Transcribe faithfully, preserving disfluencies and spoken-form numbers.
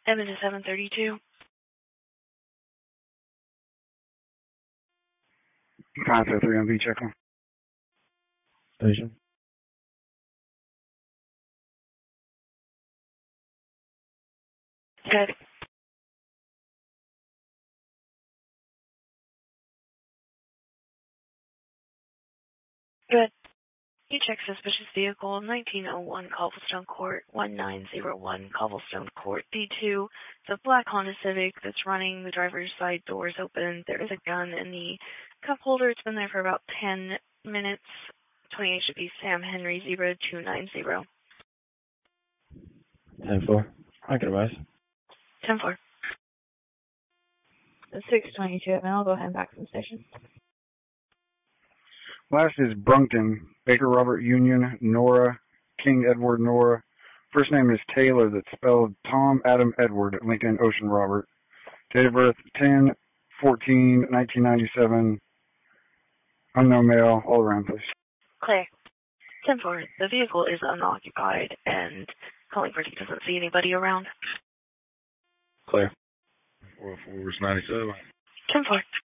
Evans is seven thirty-two. Contact three M V, check on. Station. Good. Good. You check suspicious vehicle, nineteen oh one Cobblestone Court, one nine zero one Cobblestone Court, D two. It's a black Honda Civic that's running. The driver's side door is open. There is a gun in the cup holder. It's been there for about ten minutes. twenty-eight should be Sam Henry, zero two nine zero. ten four. I can advise. ten four. six twenty-two at Mill. Go ahead and back from the station. Last is Brunkton, Baker Robert Union, Nora, King Edward Nora. First name is Taylor, that's spelled Tom Adam Edward, Lincoln Ocean Robert. Date of birth ten fourteen nineteen ninety-seven. Unknown male, all around, please. Clear. ten four. The vehicle is unoccupied and calling for doesn't see anybody around. Clear. four four ninety-seven. ten four.